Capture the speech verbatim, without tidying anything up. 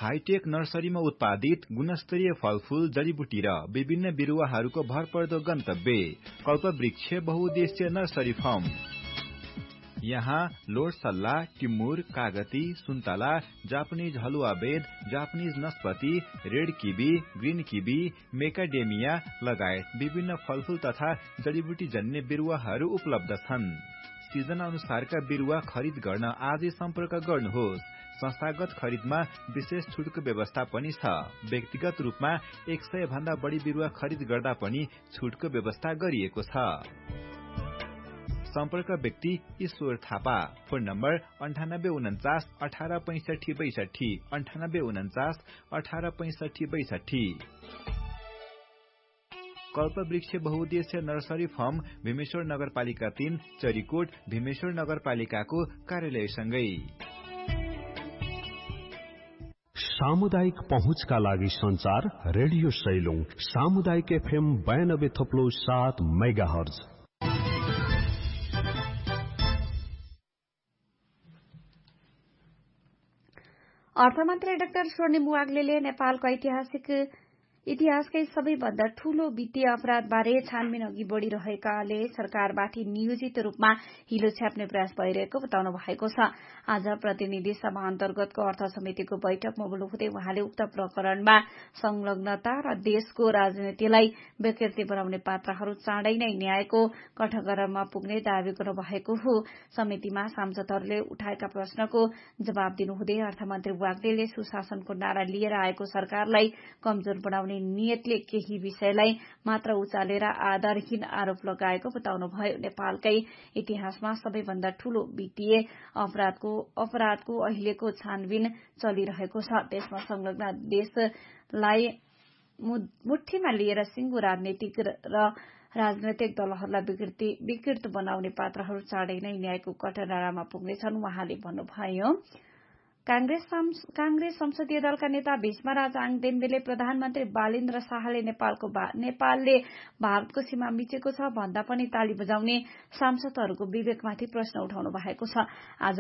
Hi tech नर्सरीमा उत्पादित गुणस्तरीय फलफूल जडीबुटी र विभिन्न बिरुवाहरूको भरपर्दो गन्तव्य कल्पवृक्ष बहुउद्देश्य नर्सरी फार्म। यहाँ लोडसल्ला, टिमुर, कागती, सुन्तला, जापानिज हलुवा बेद, Japanese नस्पति, red kiwi, green kiwi, मेकाडेमिया लगायत विभिन्न फलफूल तथा जडीबुटी जन्य बिरुवाहरू उपलब्ध छन्। सिजन अनुसारका बिरुवा खरिद गर्न आजै सम्पर्क गर्नुहोस्। संस्थागत खरिदमा विशेष छुटको व्यवस्था पनि छ। व्यक्तिगत रूपमा एक सय भन्दा बढी बिरुवा खरिद गर्दा पनि छुटको व्यवस्था गरिएको छ। सम्पर्क व्यक्ति ईश्वर थापा। फोन नम्बर अन्ठानब्बे उन्चास अठार पैंसठी बैसठी अन्ठानब्बे उन्चास अठार पैंसठी बैसठी। कल्पवृक्ष बहुउद्देश्य नर्सरी फार्म भीमेश्वर नगरपालिका तीन चरीकोट भीमेश्वर नगरपालिकाको कार्यालयसँगै। सामुदायिक पहुँचका लागि संचार रेडियो सैलुङ सामुदायिक एफएम बयानब्बे थप्लो सात मेगा हर्ज। अर्थमन्त्री डाक्टर स्वर्णिम वाग्लेले नेपालको ऐतिहासिक इतिहासकै सबैभन्दा ठूलो वित्तीय अपराधबारे छानबिन अघि बढ़िरहेकाले सरकारबाट नियोजित रूपमा हिलो छ्याप्ने प्रयास भइरहेको बताउनु भएको छ। आज प्रतिनिधि सभा अन्तर्गतको अर्थ समितिको बैठकमा बोल्नुहुँदै उहाँले उक्त प्रकरणमा संलग्नता र देशको राजनीतिलाई विकृति बनाउने पात्रहरू चाँडै नै न्यायको कठघरामा पुग्ने दावी गर्नुभएको हो। समितिमा सांसदहरूले उठाएका प्रश्नको जवाब दिनुहुँदै अर्थमन्त्री वाग्लेले सुशासनको नारा लिएर आएको सरकारलाई कमजोर बनाउने नियतले केही विषयलाई मात्र उचालेर आधारहीन आरोप लगाएको बताउनुभयो। नेपालकै इतिहासमा सबैभन्दा ठूलो वित्तीय अपराधको अपराधको अहिलेको छानबिन चलिरहेको छ। त्यसमा संलग्न देशलाई मुठीमा लिएर सिंगो राजनीतिक र राजनैतिक दलहरूलाई विकृति विकृत बनाउने पात्रहरू चाँडै नै न्यायको कठघरामा पुग्नेछन्। उहाँले भन्नुभयो कांग्रेस कांग्रेस संसदीय दलका नेता भीष्मराज आङदेम्बेले प्रधानमन्त्री बालेन्द्र शाहले नेपालको नेपालले भारतको सीमा मिचेको छ भन्दा पनि ताली बजाउने सांसदहरूको विवेकमाथि प्रश्न उठाउनु भएको छ। आज